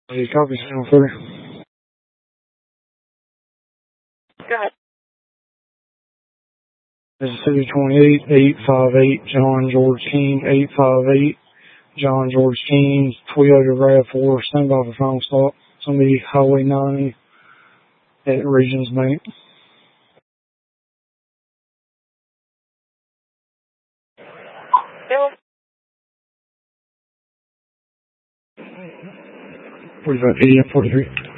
Hey, copy channel 3. Go ahead. This is 228-858 John George King, 858 John George King, Toyota RAV4, stand by for final stop. It's going to be Highway 90 at Regions Bank. Bill. 45 80 43.